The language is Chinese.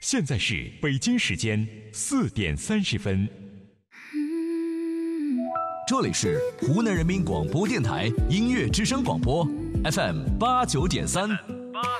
现在是北京时间4点30分。 这里是湖南人民广播电台音乐之声广播 FM 89.3。